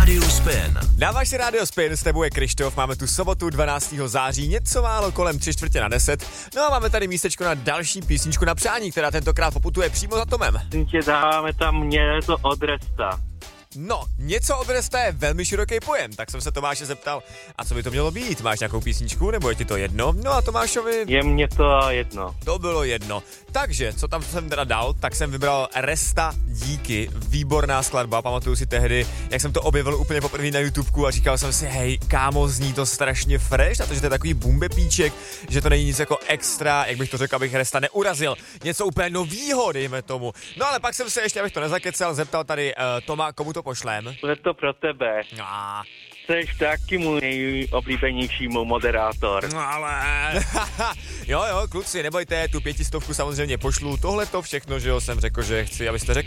Radio Spin. Dáváš si Radio Spin, s tebou je Krištof, máme tu sobotu 12. září, něco málo kolem 9:45. No a máme tady místečko na další písničku na přání, která tentokrát poputuje přímo za Tomem. Tě dáváme tam něco od Resta. No, něco od Resta je velmi široký pojem, tak jsem se Tomáše zeptal, a co by to mělo být? Máš nějakou písničku, nebo je ti to jedno? No a Tomášovi... Je mně to jedno. To bylo jedno. Takže, co tam jsem teda dal, tak jsem vybral Resta Díky, výborná skladba, pamatuju si tehdy, jak jsem to objevil úplně poprvé na YouTubeku a říkal jsem si, hej, kámo, zní to strašně fresh, na to, že to je takový bumbepíček, že to není nic jako extra, jak bych to řekl, abych Resta neurazil, něco úplně novýho, dejme tomu. No ale pak jsem se ještě, abych to nezakecel, zeptal tady Toma, komu to pošlem. Je to pro tebe. Jseš taky můj nejoblíbenější moderátor. No ale... jo, kluci, nebojte, tu 500 samozřejmě pošlu, tohle to všechno, že jo, jsem řekl, že chci, abyste řekli.